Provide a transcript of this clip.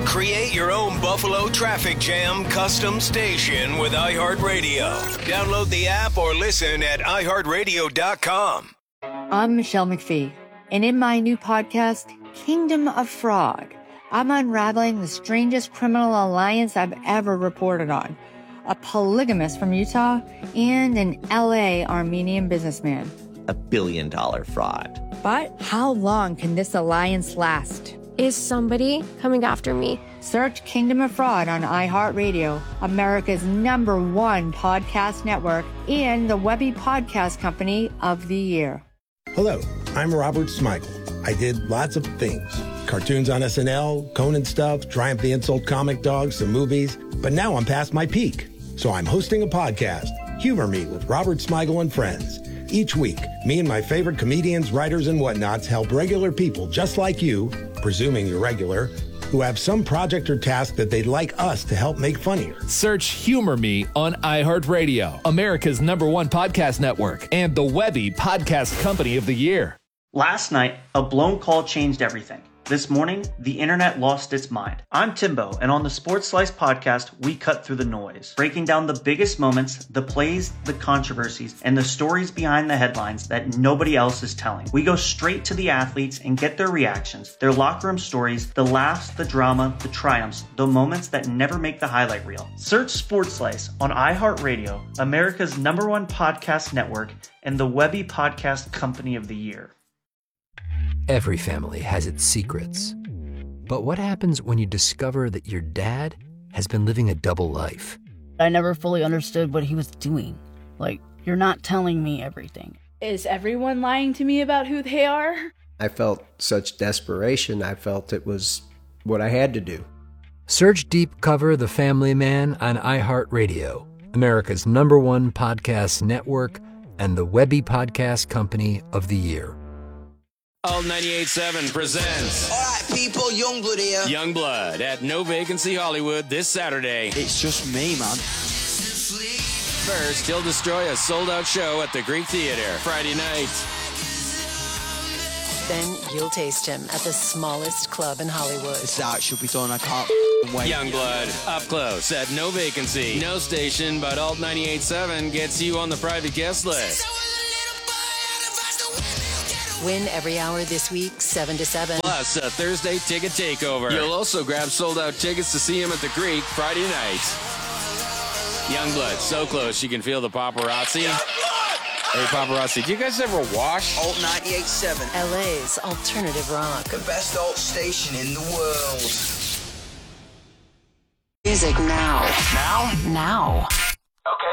Create your own Buffalo traffic jam custom station with iHeartRadio. Download the app or listen at iHeartRadio.com. I'm Michelle McPhee, and in my new podcast, Kingdom of Frog, I'm unraveling the strangest criminal alliance I've ever reported on. A polygamist from Utah and an LA Armenian businessman. $1 billion fraud. But how long can this alliance last? Is somebody coming after me? Search Kingdom of Fraud on iHeartRadio, America's #1 podcast network, and the Webby Podcast Company of the Year. Hello, I'm Robert Smigel. I did lots of things. Cartoons on SNL, Conan stuff, Triumph the Insult Comic Dog, some movies. But now I'm past my peak. So I'm hosting a podcast, Humor Me with Robert Smigel and Friends. Each week, me and my favorite comedians, writers, and whatnots help regular people just like you, presuming you're regular, who have some project or task that they'd like us to help make funnier. Search Humor Me on iHeartRadio, America's #1 podcast network, and the Webby Podcast Company of the Year. Last night, a blown call changed everything. This morning, the internet lost its mind. I'm Timbo, and on the Sports Slice podcast, we cut through the noise, breaking down the biggest moments, the plays, the controversies, and the stories behind the headlines that nobody else is telling. We go straight to the athletes and get their reactions, their locker room stories, the laughs, the drama, the triumphs, the moments that never make the highlight reel. Search Sports Slice on iHeartRadio, America's #1 podcast network, and the Webby Podcast Company of the Year. Every family has its secrets. But what happens when you discover that your dad has been living a double life? I never fully understood what he was doing. Like, you're not telling me everything. Is everyone lying to me about who they are? I felt such desperation. I felt it was what I had to do. Search Deep Cover The Family Man on iHeartRadio, America's #1 podcast network, and the Webby Podcast Company of the Year. Alt 98.7 presents. All right, people, Youngblood here. Youngblood at No Vacancy Hollywood this Saturday. It's just me, man. First, he'll destroy a sold-out show at the Greek Theater Friday night. Then you'll taste him at the smallest club in Hollywood. This art should be done. I can't wait. Youngblood, up close at No Vacancy. No station, but Alt 98.7 gets you on the private guest list. Win every hour this week, 7 to 7. Plus, a Thursday ticket takeover. You'll also grab sold-out tickets to see him at the Greek Friday night. Youngblood, so close you can feel the paparazzi. Hey, paparazzi, do you guys ever wash? Alt 98.7. LA's alternative rock. The best alt station in the world. Music now. Now? Now. Okay.